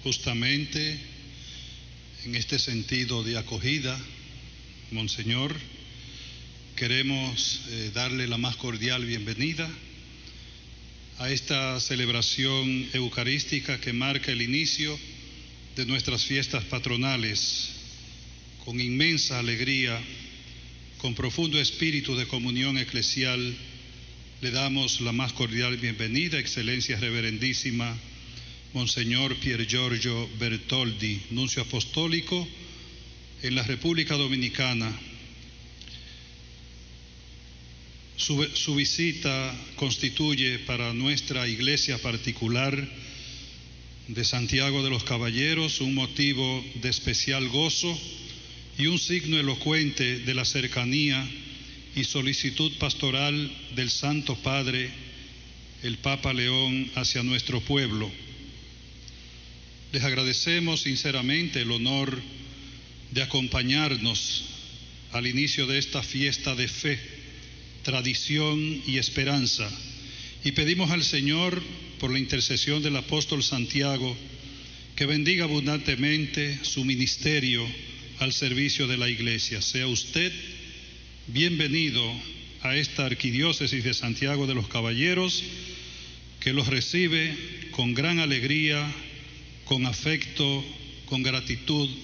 Justamente en este sentido de acogida, Monseñor, queremos darle la más cordial bienvenida a esta celebración eucarística que marca el inicio de nuestras fiestas patronales. Con inmensa alegría, con profundo espíritu de comunión eclesial, le damos la más cordial bienvenida, Excelencia Reverendísima, Monseñor Pier Giorgio Bertoldi, nuncio apostólico en la República Dominicana. Su visita constituye para nuestra iglesia particular de Santiago de los Caballeros un motivo de especial gozo y un signo elocuente de la cercanía y solicitud pastoral del Santo Padre, el Papa León, hacia nuestro pueblo. Les agradecemos sinceramente el honor de acompañarnos al inicio de esta fiesta de fe, tradición y esperanza, y pedimos al Señor, por la intercesión del apóstol Santiago, que bendiga abundantemente su ministerio al servicio de la Iglesia. Sea usted bienvenido a esta arquidiócesis de Santiago de los Caballeros, que los recibe con gran alegría, con afecto, con gratitud